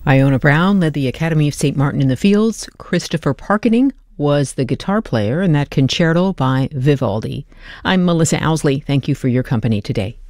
Iona Brown led the Academy of St. Martin in the Fields. Christopher Parkening was the guitar player in that concerto by Vivaldi. I'm Melissa Owsley. Thank you for your company today.